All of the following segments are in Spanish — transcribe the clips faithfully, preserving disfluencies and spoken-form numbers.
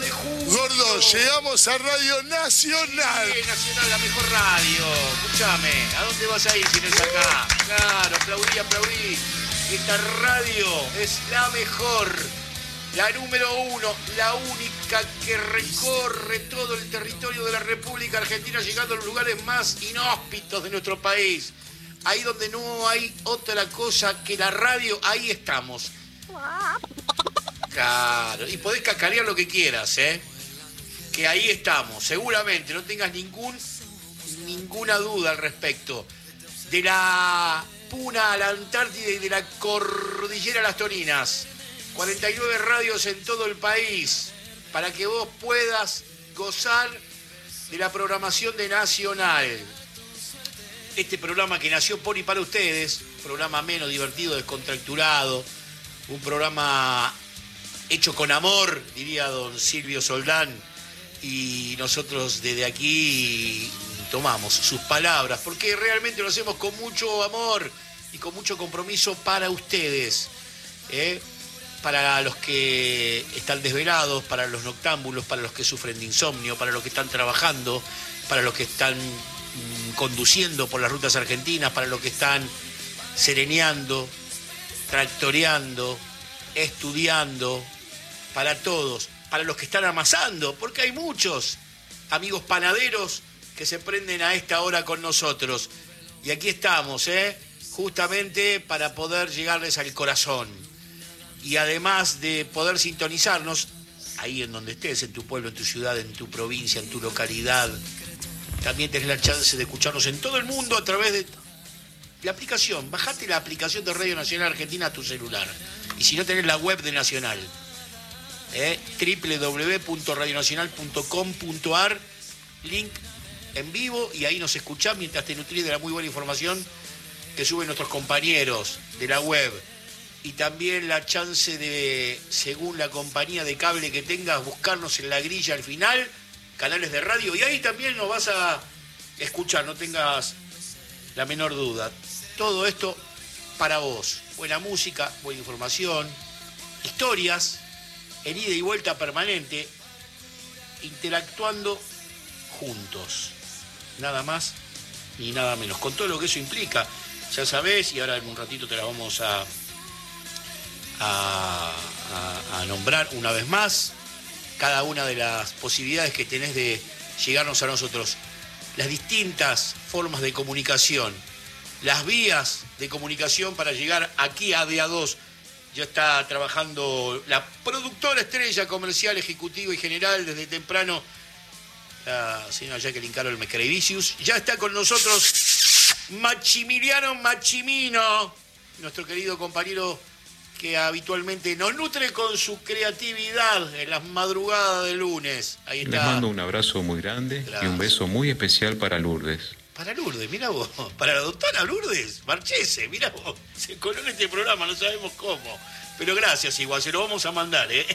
de julio. Gordo, llegamos a Radio Nacional. Sí, Nacional, la mejor radio. Escúchame, ¿a dónde vas a ir si no es acá? Claro, aplaudí, aplaudí. Esta radio es la mejor, la número uno, la única que recorre todo el territorio de la República Argentina, llegando a los lugares más inhóspitos de nuestro país. Ahí donde no hay otra cosa que la radio, ahí estamos. Claro, y podés cacarear lo que quieras, ¿eh? Que ahí estamos, seguramente, no tengas ningún, ninguna duda al respecto. De la Puna a la Antártida y de la Cordillera a las Toninas. cuarenta y nueve radios en todo el país, para que vos puedas gozar de la programación de Nacional. Este programa que nació por y para ustedes, programa menos divertido, descontracturado, un programa hecho con amor, diría don Silvio Soldán, y nosotros desde aquí tomamos sus palabras, porque realmente lo hacemos con mucho amor y con mucho compromiso para ustedes, ¿eh? Para los que están desvelados, para los noctámbulos, para los que sufren de insomnio, para los que están trabajando, para los que están mmm, conduciendo por las rutas argentinas, para los que están sereneando, tractoreando, estudiando, para todos, para los que están amasando, porque hay muchos amigos panaderos que se prenden a esta hora con nosotros. Y aquí estamos, ¿eh? Justamente para poder llegarles al corazón. Y además de poder sintonizarnos, ahí en donde estés, en tu pueblo, en tu ciudad, en tu provincia, en tu localidad, también tenés la chance de escucharnos en todo el mundo a través de la aplicación. Bajate la aplicación de Radio Nacional Argentina a tu celular. Y si no, tenés la web de Nacional. ¿eh? doble u doble u doble u punto radio nacional punto com punto a r, link en vivo, y ahí nos escuchás mientras te nutrís de la muy buena información que suben nuestros compañeros de la web. Y también la chance de, según la compañía de cable que tengas, buscarnos en la grilla al final, canales de radio, y ahí también nos vas a escuchar, no tengas la menor duda. Todo esto para vos. Buena música, buena información, historias en ida y vuelta permanente, interactuando juntos. Nada más ni nada menos. Con todo lo que eso implica, ya sabés, y ahora en un ratito te la vamos a, a, a, a nombrar una vez más, cada una de las posibilidades que tenés de llegarnos a nosotros. Las distintas formas de comunicación, las vías de comunicación para llegar aquí a D A dos. Ya está trabajando la productora estrella comercial, ejecutiva y general desde temprano, la señora Jacqueline Carol Mescrevicius. Ya está con nosotros Maximiliano Maximino, nuestro querido compañero que habitualmente nos nutre con su creatividad en las madrugadas de lunes. Ahí está. Les mando un abrazo muy grande. Gracias. Y un beso muy especial para Lourdes. Para Lourdes, mira vos, para la doctora Lourdes Marchese, mira vos, se coló en este programa, no sabemos cómo, pero gracias igual, se lo vamos a mandar, ¿eh?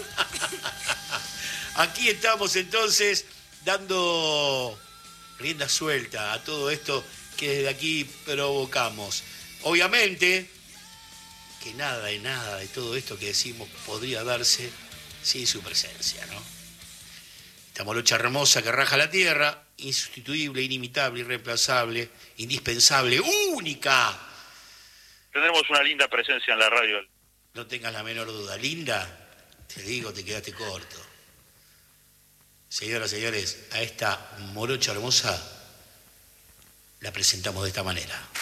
Aquí estamos entonces dando rienda suelta a todo esto que desde aquí provocamos. Obviamente que nada de nada de todo esto que decimos podría darse sin su presencia, ¿no? Esta morocha hermosa que raja la tierra, insustituible, inimitable, irreemplazable, indispensable, única. Tenemos una linda presencia en la radio. No tengas la menor duda. Linda, te digo, te quedaste corto. Señoras y señores, a esta morocha hermosa la presentamos de esta manera.